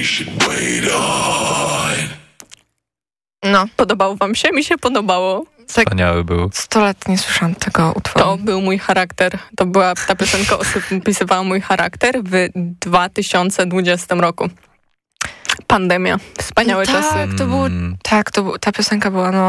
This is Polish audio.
No. Podobało wam się? Mi się podobało. Wspaniały był. 100 lat nie słyszałam tego utworu. To był mój charakter. Ta piosenka opisywała mój charakter w 2020 roku. Pandemia. Wspaniałe czasy. Ta piosenka była